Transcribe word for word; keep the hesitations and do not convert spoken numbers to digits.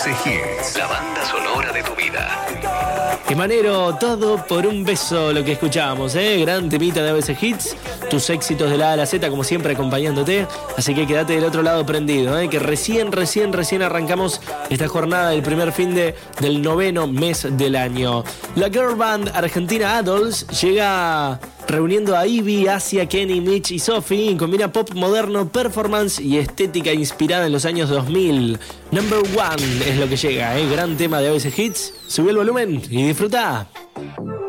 Hits, la banda sonora de tu vida. Qué manero, todo por un beso, lo que escuchábamos, ¿eh? Gran temita de A B C Hits, tus éxitos de la A a la Z, como siempre, acompañándote. Así que quédate del otro lado prendido, ¿eh? Que recién, recién, recién arrancamos esta jornada del primer fin de, del noveno mes del año. La girl band argentina Adults llega reuniendo a Ivy, Asia, Kenny, Mitch y Sophie. Combina pop moderno, performance y estética inspirada en los años dos mil. Number One es lo que llega, ¿eh? Gran tema de A B C Hits. Sube el volumen y disfruta.